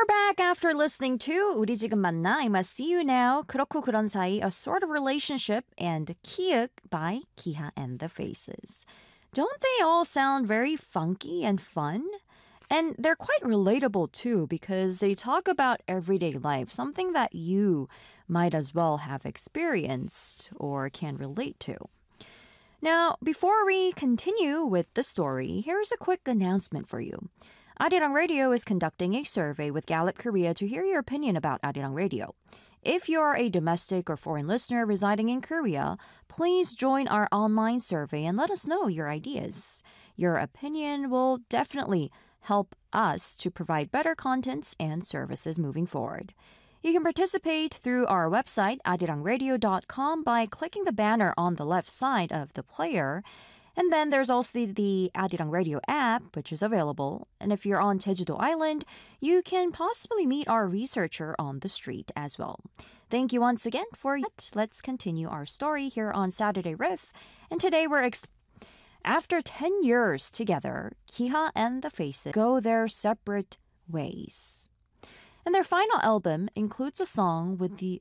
We're back after listening to 우리 지금 만나, I must see you now, 그렇고 그런 사이, a sort of relationship, and 키읔 by Kiha and the Faces. Don't they all sound very funky and fun? And they're quite relatable too because they talk about everyday life, something that you might as well have experienced or can relate to. Now, before we continue with the story, here's a quick announcement for you. Arirang Radio is conducting a survey with Gallup Korea to hear your opinion about Arirang Radio. If you're a domestic or foreign listener residing in Korea, please join our online survey and let us know your ideas. Your opinion will definitely help us to provide better contents and services moving forward. You can participate through our website, arirangradio.com, by clicking the banner on the left side of the player. And then there's also the Arirang Radio app, which is available. And if you're on Jeju-do Island, you can possibly meet our researcher on the street as well. Thank you once again for that. Let's continue our story here on Saturday Riff. And today after 10 years together, Kiha and the Faces go their separate ways. And their final album includes a song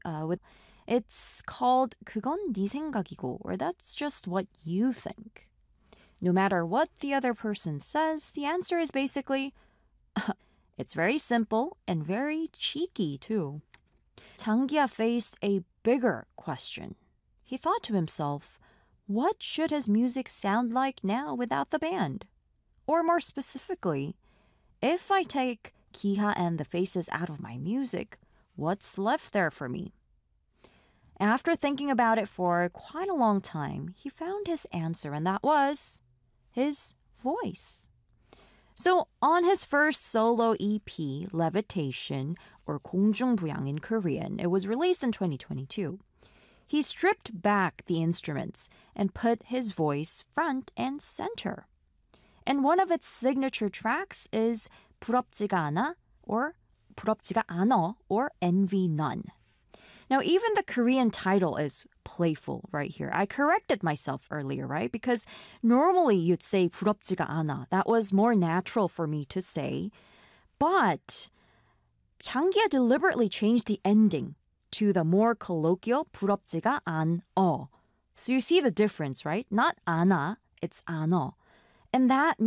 it's called 그건 네 생각이고, or that's just what you think. No matter what the other person says, the answer is basically, it's very simple and very cheeky too. Changia faced a bigger question. He thought to himself, what should his music sound like now without the band? Or more specifically, if I take Kiha and the Faces out of my music, what's left there for me? After thinking about it for quite a long time, he found his answer, and that was his voice. So on his first solo EP, Levitation, or 공중부양 in Korean, it was released in 2022. He stripped back the instruments and put his voice front and center. And one of its signature tracks is 부럽지가 않아 or 부럽지가 않어 or Envy None. Now, even the Korean title is playful right here. I corrected myself earlier, right? Because normally you'd say 부럽지가 않아. That was more natural for me to say. But 장기하 deliberately changed the ending to the more colloquial 부럽지가 않어. So you see the difference, right? Not 않아, it's 않어. And that